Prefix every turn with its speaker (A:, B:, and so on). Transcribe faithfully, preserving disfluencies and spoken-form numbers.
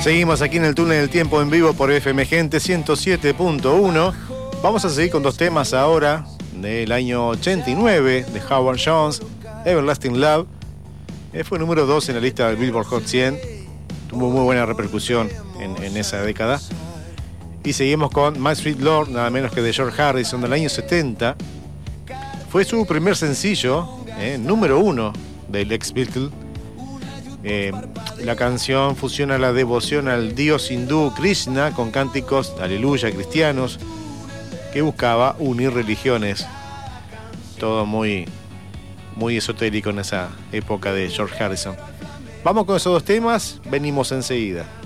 A: Seguimos aquí en el túnel del tiempo en vivo por F M Gente ciento siete punto uno. Vamos a seguir con dos temas ahora del año ochenta y nueve de Howard Jones, Everlasting Love. Eh, fue número dos en la lista del Billboard Hot cien. Tuvo muy buena repercusión en, en esa década. Y seguimos con My Sweet Lord, nada menos que de George Harrison, del año setenta. Fue su primer sencillo, eh, número uno del ex Beatle. Eh, la canción fusiona la devoción al dios hindú Krishna con cánticos aleluya cristianos que buscaba unir religiones. Todo muy, muy esotérico en esa época de George Harrison. Vamos con esos dos temas, venimos enseguida.